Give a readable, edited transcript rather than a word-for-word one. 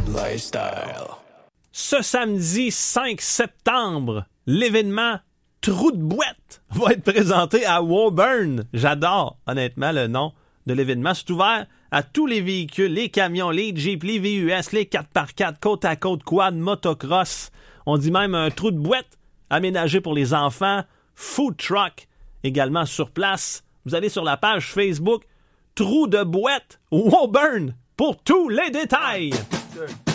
Lifestyle. Ce samedi 5 septembre, l'événement Trou de boîte va être présenté à Woburn. J'adore, honnêtement, le nom de l'événement. C'est ouvert à tous les véhicules, les camions, les Jeeps, les VUS, les 4x4, côte à côte, quad, motocross. On dit même un trou de boîte aménagé pour les enfants. Food truck également sur place. Vous allez sur la page Facebook Trou de boîte Woburn pour tous les détails.